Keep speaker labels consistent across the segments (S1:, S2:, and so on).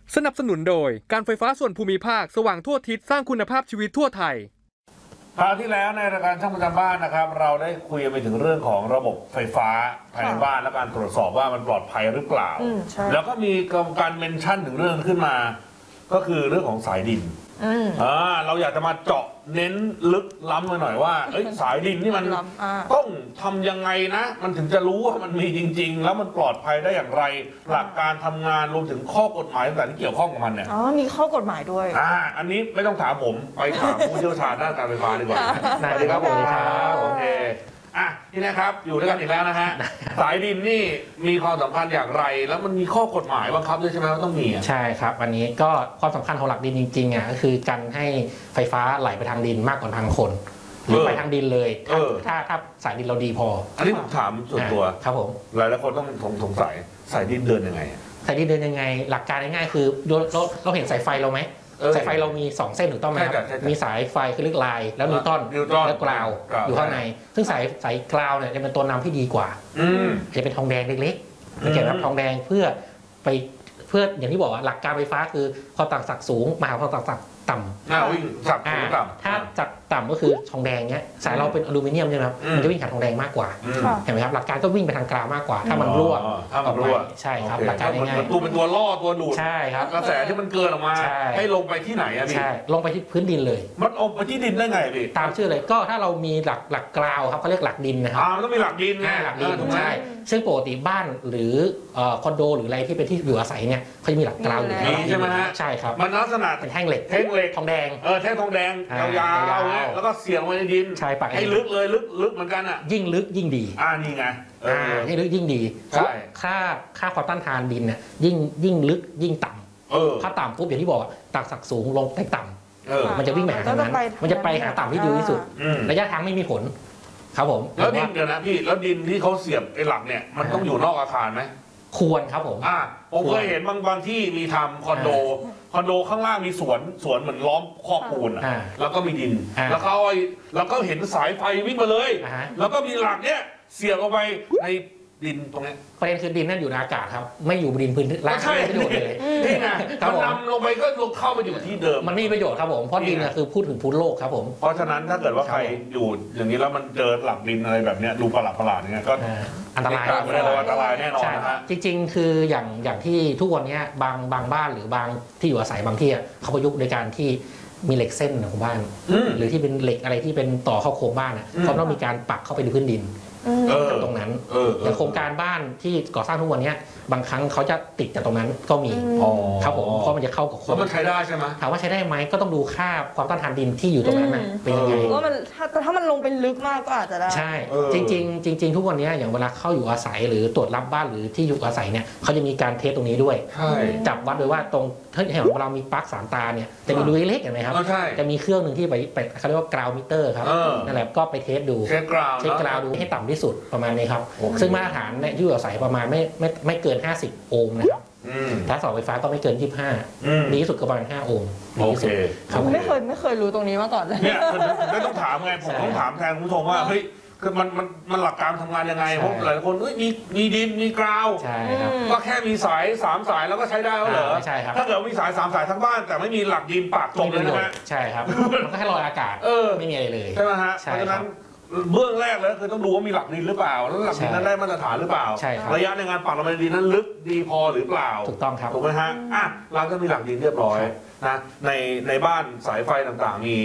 S1: สนับสนุนโดยการไฟฟ้าส่วนภูมิภาคสว่างทั่วทิศสร้างคุณภาพชีวิตทั่วไทย
S2: คราวที่แล้วในรายการช่างประจำบ้านนะครับเราได้คุยไปถึงเรื่องของระบบไฟฟ้าภายในบ้านและการตรวจสอบว่ามันปลอดภัยหรือเปล่าแล้วก็มีการเมนชั่นถึงเรื่องขึ้นมาก็คือเรื่องของสายดินเราอยากจะมาเจาะเน้นลึกล้ำมาหน่อยว่าสายดินนี่มันต้องทำยังไงนะมันถึงจะรู้ว่ามันมีจริงๆแล้วมันปลอดภัยได้อย่างไรหลักการทำงานรวมถึงข้อกฎหมายต่างๆที่เกี่ยวข้องกับมันเนี่ย
S3: มีข้อกฎหมายด้วย
S2: อันนี้ไม่ต้องถามผมไปถามผู้เชี่ยวชาญด้านการไฟฟ้าดีกว่าสวัสดีครับผมโอเคที่นี่ครับอยู่ด้วยกันอีกแล้วนะฮะสายดินนี่มีความสำคัญอย่างไรแล้วมันมีข้อกฎหมายบังคับด้วยใช่ไหมว่าต้องมี
S4: ใช่ครับอันนี้ก็ความสำคัญของหลักดินจริงๆก็คือการให้ไฟฟ้าไหลไปทางดินมากกว่าทางคนหรือไปทางดินเลยถ้าสายดินเราดีพอ
S2: อันนี้ผมถามส่วนตัว
S4: ครับผม
S2: หลายคนต้องสงสัยสายดินเดินยังไง
S4: สายดินเดินยังไงหลักการง่ายๆคือเราเห็นสายไฟเราไหมสายไฟเรามี2เส้นถูกต้องไหมครับมีสายไฟคือลึกลายแล้วนิวตันและกราวอยู่ข้างในซึ่งสายกราวเนี่ยจะเป็นตัวนำที่ดีกว่าจะเป็นทองแดงเล็กๆมันเกี่ยวกับทองแดงเพื่ออย่างที่บอกว่าหลักการไฟฟ้าคือความต่างศักย์สูงมาหาความต่างศักย์ต่ำ
S2: วิ่งศักย์สูงต่ำ
S4: ถ้าจากต่ำก็คือทองแดงเนี้ยสายเราเป็นอลูมิเนียมใช่ไหมครับมันจะวิ่งหาทองแดงมากกว่าเห็นไหมครับหลักการก็วิ่งไปทางกราวมากกว่าถ้ามันรั่วใช่ครับหลักการง่าย
S2: ๆตัวเป็นตัวล่อตัวดูด
S4: ใช่ครับ
S2: กระแสที่มันเกินออกมาให้ลงไปที่ไหนอะพี่
S4: ใช่ลงไปที่พื้นดินเลย
S2: มันลงไปที่ดินได้ไงพี่
S4: ตามชื่อเลยก็ถ้าเรามีหลักกราวครับเขาเรียกหลักดินนะครับ
S2: มันต้องมีหลักดินไง
S4: หลักดินใช่ซึ่งปกติบ้านหรือคอนโดหรืออะไรที่เป็นที่อยู่อาศัยเนี่ยเขาจะมีหลักกราวอยู่
S2: ใช่ไหมฮะ
S4: ใช่ครับ
S2: มันลักษณะ
S4: เป็นแท่งเหล็ก
S2: ท
S4: องแดง
S2: แท่งทองแดงยาวๆเนี่ยแล้วก็เสียบไว้ในดิน
S4: ใช่ปัก
S2: ให้ลึกเลยลึกเหมือนกันอ่ะ
S4: ยิ่งลึกยิ่งดี
S2: นี่ไง
S4: ยิ่งลึกยิ่งดีค่าความต้านทานดินเนี่ยยิ่งลึกยิ่งต่ำถ้าต่ำปุ๊บอย่างที่บอกต่างศักย์สูงลงไปต่ำมันจะวิ่งไปหาทางนั้นมันจะไปหาต่ำที่ดีที่สุดระยะทางไม่มีผลครับผม
S2: แล้วดินเดี๋ยวนะพี่แล้วดินที่เขาเสียบไอ้หลักเนี่ยมันต้องอยู่นอกอาคารไหม
S4: ควรครับผม
S2: ผมเคยเห็นบางที่มีทำคอนโดข้างล่างมีสวนเหมือนล้อมคอกปูนแล้วก็มีดินแล้วก็เห็นสายไฟวิ่งมาเลยแล้วก็มีหลักเนี้ยเสียบเอาไปในดินตรงนี้
S4: ประเด็นคือดินนั่นอยู่ในอากาศครับไม่อยู่บนดินพื้นล่างไม่ประโยชน์เลย
S2: นี่ไงมันนำลงไปก็ลงเข้าไปอยู่ที่เดิม
S4: มันไม่มีประโยชน์ครับผมเพราะดินคือพูดถึงพื้นโลกครับผม
S2: เพราะฉะนั้นถ้าเกิดว่าใครอยู่อย่างนี้แล้วมันเจอหลักดินอะไรแบบนี้ดูประหลาดเนี่ยก็
S4: อันตราย
S2: อันตรายแน่นอนนะฮะ
S4: จริงๆคืออย่างที่ทุกวันนี้บางบ้านหรือบางที่อยู่อาศัยบางที่เขาประยุกต์โดยการที่มีเหล็กเส้นของบ้านหรือที่เป็นเหล็กอะไรที่เป็นต่อเข้าโครงบ้านเขาต้องมีการปักเข้าไปในพื้นดินตรงนั้นอย่างโครงการบ้านที่ก่อสร้างทุกวันนี้บางครั้งเขาจะติดจากตรงนั้นก็มีครับผมเพราะมันจะเข้ากับโครง
S2: มันใช้ได้ใช่ไหม
S4: ถามว่าใช้ได้ไหมก็ต้องดูค่าความต้านทานดินที่อยู่ตรงนั้นเป็นยังไง
S3: ว่ามันถ้ามันลงไปลึกมากก็อาจจะได้
S4: ใช่จริงทุกวันนี้อย่างเวลาเข้าอยู่อาศัยหรือตรวจรับบ้านหรือที่อยู่อาศัยเนี่ยเขาจะมีการเทสตรงนี้ด้วยจับวัดโดยว่าตรงเห็นเรามีปลั๊ก3 ตาเนี่ยจะมีรูเล็กๆเห็นไหมครับจะมีเครื่องหนึ่งที่ไปเขาเรียกว่ากราวมิเตอร์ครับนั่นแหละก็ไปเทสดูเช็คกราวดูให้ต่ำที่สุดประมาณนี้ครับซึ่งมาตรฐานเนี่ยที่อยู่อาศัยประมาณไม่เกิน50 โอห์มนะครับถ้าเสาไฟฟ้าก็ไม่เกิน25ดีที่สุดก็ประมาณ5 โอห์ม
S2: โอเค
S3: ไม่เคยรู้ตรงนี้มาก่อนเลย
S2: เนี่ยไม่ต้องถามไงผมต้องถามแทนคุณผู้ชมว่าเฮ้ยคือมันหลักการทำงานยังไงเพราะหลายคนมีดินมีกราวก็แค่มีสาย3 สายแล้วก็ใช้ได้แล้วเหรอ
S4: ใช่ครับ
S2: ถ้าเกิดมีสาย3 สายทั้งบ้านแต่ไม่มีหลักดินปากจมเลยนะ
S4: ใช่ครับมันก็แค่ลอยอากาศไม่มีอะไรเลย
S2: ใช่ไหมฮะเพราะฉะนั้นเบื้องแรกเลยคือต้องดูว่ามีหลักดินหรือเปล่าแล้วหลักดินนั้นได้มาตรฐานหรือเปล่าระยะในงานปักลงไปในดินนั้นลึกดีพอหรือเปล่า
S4: ถูกต้องครับ
S2: ถูกไหมฮะเราก็มีหลักดินเรียบร้อยนะในบ้านสายไฟต่างๆมี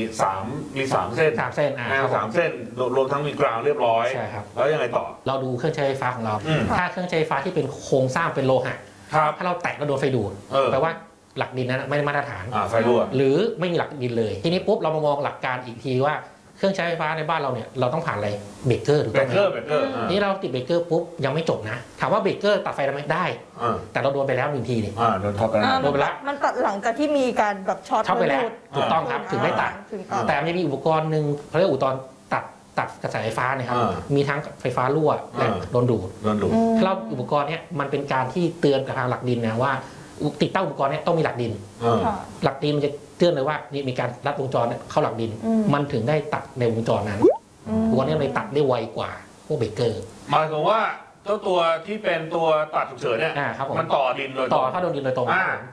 S2: 3 เส้น
S4: 3 เส้น
S2: 3 เส้นรวมทั้งมีกราวเรียบร้อย
S4: ใช่ครับ
S2: แล้วยังไงต่อ
S4: เราดูเครื่องใช้ไฟฟ้าของเราถ้าเครื่องใช้ไฟฟ้าที่เป็นโครงสร้างเป็นโลหะถ้าเราแตะแล้วโดนไฟดูดแปลว่าหลักดินนั้นไม่ได้มาตรฐาน
S2: ไฟรั่ว
S4: หรือไม่มีหลักดินเลยทีนี้ปุ๊บเรามามองหลักการอีกทีว่าเครื่องใช้ไฟฟ้าในบ้านเราเนี่ยเราต้องผ่านอะไรเบรกเกอร์ถูกต้องไหมนี่เราติดเบรกเกอร์ปุ๊บยังไม่จบนะถามว่าเบรกเกอร์ตัดไฟได้ไหมได้แต่เราโดนไปแล้ว1 ทีนี่
S2: โดนช็อตไป
S3: แล้วมันตัดหลังจากที่มีการแบบช็อต
S4: ไปแล้วถูกต้องครับถึงได้ตัดแต่มันจะมีอุปกรณ์หนึ่งเขาเรียกอุปกรณ์ตัดกระแสไฟฟ้านะครับมีทั้งไฟฟ้ารั่วและโดนดูดถ้าเราอุปกรณ์เนี้ยมันเป็นการที่เตือนกับทางหลักดินนะว่าติดตั้งอุปกรณ์เนี้ยต้องมีหลักดินหลักดินมันจะเตือนเลยว่านี่มีการรัดวงจรเข้าหลักดินมันถึงได้ตัดในวงจรนั้นตัวนี้เลยตัดได้ไวกว่าพวกเบรกเกอร์
S2: หมายถึงว่าเจ้าตัวที่เป็นตัวตัดฉุกเฉินเนี่ยมันต่อดินโดย
S4: ต่อเข้าโดนดินโดยตรง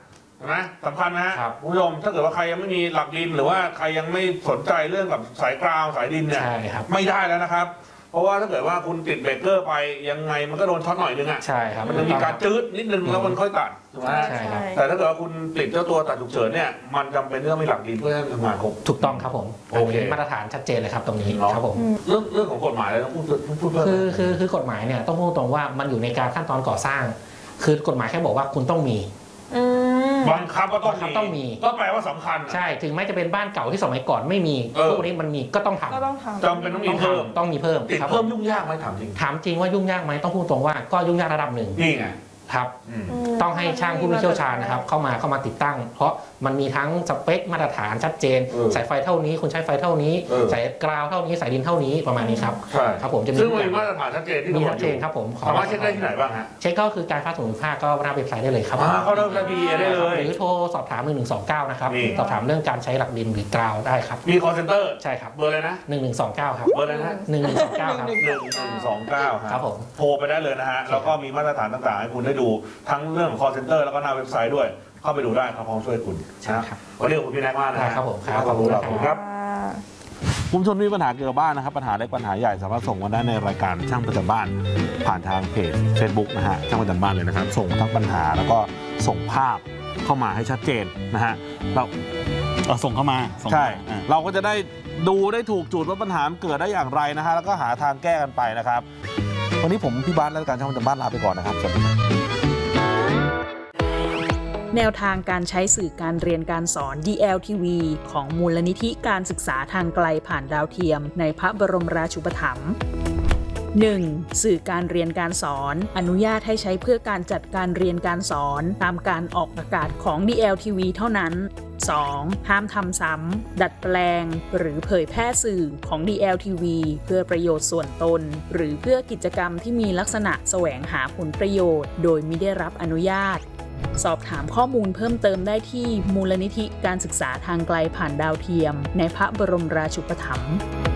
S2: นะสำคัญนะฮะ
S4: ครับ
S2: คุณผู้ชมถ้าเกิดว่าใครยังไม่มีหลักดินหรือว่าใครยังไม่สนใจเรื่องกับสายกราวสายดินเนี่ย
S4: ใช่ครับ
S2: ไม่ได้แล้วนะครับ เพราะว่าถ้าเกิดว่าคุณติดเบรกเกอร์ไปยังไงมันก็โดนช็อตหน่อยนึงอ่ะ
S4: ใช่ครับ
S2: มันจะมีการจืดนิดนึงแล้วมันค่อยตัดถูกไหม
S4: ใช่ครับ
S2: แต่ถ้าเกิดว่าคุณติดเจ้าตัวตัดฉุกเฉินเนี่ยมันจำเป็นที่ต้องมีหลักดินเพื่อให้ทำงานครบ
S4: ถูกต้องครับผม
S2: โอเค
S4: มาตรฐานชัดเจนเลยครับตรงนี้
S2: เนาะ
S4: ครับผม
S2: เรื่องของกฎหมายเลยต้องพูดเพิ่ม
S4: คือกฎหมายเนี่ยต้องพูดตรงว่ามันอยู่ในการขั้นตอนก่อสร้าง คือกฎหมายแค่บอกว่าคุณต้องมี
S2: บังคับก็ต้องมีก็แปลว่าสำคัญ
S4: ใช่ถึงแม้จะเป็นบ้านเก่าที่สมัยก่อนไม่มีพวกนี้มันมีก็ต้องทำ
S3: ก็ต้องทำ
S2: จำเป็นต้องมีเพิ่ม
S4: ต้องมีเพิ่ม
S2: ติด
S4: ครับ
S2: เพิ่มยุ่งยากไหมถามจริง
S4: ถามจริงว่ายุ่งยากไหมต้องพูดตรงว่าก็ยุ่งยากระดับหนึ่ง
S2: นี่ไง
S4: ครับ
S2: อืม
S4: ต้องให้ช่างผู้มีเชี่ยวชาญนะครับเข้ามาติดตั้ง เพราะมันมีทั้งสเปคมาตรฐานชัดเจน สายไฟเท่านี้คุณใช้ไฟเท่านี้สายกราวเท่านี้สายดินเท่านี้ประมาณนี้ครับ
S2: ใช่
S4: ครับผมจะมี
S2: ซึ่งมันมีมาตรฐานชัดเจนที่
S4: มี
S2: กำหน
S4: ชั
S2: ด
S4: ด
S2: อ
S4: เจ
S2: ยู่
S4: นครับผม
S2: สามารถเช็คได้ที่ไหนบ้างฮะ
S4: เช็คก็คือการฟ้าส่งภาคก็หน้าเว็บไซต์ได้เลยครับ
S2: เข้าเริ่มได้ PDA ได้เลย
S4: หรือโทรสอบถาม1129นะครับ
S2: นี่
S4: สอบถามเรื่องการใช้หลักดินหรือกราวได้ครับ
S2: มี call center
S4: ใช่ครับ
S2: เบอร์เลยนะ
S4: 1129ครับ
S2: เบอร์เลยนะ
S4: 1129ครับ
S2: 1129
S4: ครับผม
S2: โทรไปได้เลยนะฮะแล้วก็มีมาตรฐานต่างๆให้คุณได้ดูทั้งเรื่อง call center แล้วก็หน้าเว็บไซต์ด้วย เข้าไปดูได้ครับพร้อมช่วยคุณ
S4: ใช่ครับ
S2: วันนี้ขอบคุณพี่แน็กมากนะฮะ
S4: ครับผมครับ
S2: ขอบคุณครับ
S4: ขอบคุณครับ
S2: คุณผู้ชมมีปัญหาเกี่ยวกับบ้านนะครับปัญหาเล็กปัญหาใหญ่สามารถส่งมาได้ในรายการช่างประจำบ้าน ผ่านทางเพจ Facebook นะฮะช่างประจำบ้านเลยนะครับ ส่งทั้งปัญหาแล้วก็ส่งภาพเข้ามาให้ชัดเจนนะฮะเรา
S5: ส่งเข้ามาส่ง
S2: ใช่
S5: เข้ามาอ่า
S2: เราก็จะได้ดูได้ถูกจุดว่าปัญหามันเกิดได้อย่างไรนะฮะแล้วก็หาทางแก้กันไปนะครับวันนี้ผมพี่บาสและรายการช่างประจำบ้านลาไปก่อนนะครับสวัสดีครับ
S6: แนวทางการใช้สื่อการเรียนการสอน DLTV ของมูลนิธิการศึกษาทางไกลผ่านดาวเทียมในพระบรมราชูปถัมภ์ 1. สื่อการเรียนการสอนอนุญาตให้ใช้เพื่อการจัดการเรียนการสอนตามการออกอากาศของ DLTV เท่านั้น 2. ห้ามทำซ้ำดัดแปลงหรือเผยแพร่สื่อของ DLTV เพื่อประโยชน์ส่วนตน หรือเพื่อกิจกรรมที่มีลักษณะแสวงหาผลประโยชน์ โดยมิได้รับอนุญาต สอบถามข้อมูลเพิ่มเติมได้ที่มูลนิธิการศึกษาทางไกลผ่านดาวเทียมในพระบรมราชูปถัมภ์